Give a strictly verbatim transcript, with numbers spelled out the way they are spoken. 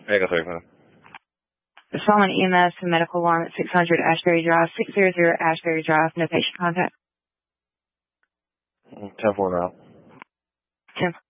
Echo thirty-five. Solomon E M S and medical alarm at six hundred Ashbury Drive, six hundred Ashbury Drive, no patient contact. ten four route. ten